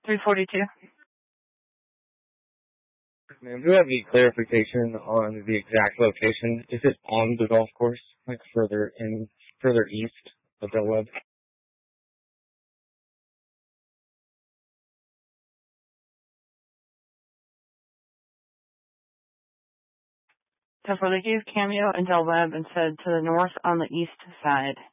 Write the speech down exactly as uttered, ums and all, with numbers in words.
three forty-two. Ma'am, do you have any clarification on the exact location? Is it on the golf course, like further in, further east of Del Webb? So for the Hughes Cameo and Del Webb and said to the north on the east side.